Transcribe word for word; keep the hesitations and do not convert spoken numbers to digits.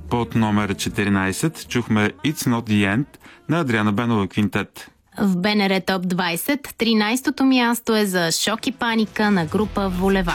Под номер четиринайсет чухме It's Not The End на Адриана Бенова Квинтет. В БНР Топ двайсет тринайсетото място е за Шок и паника на група Волева.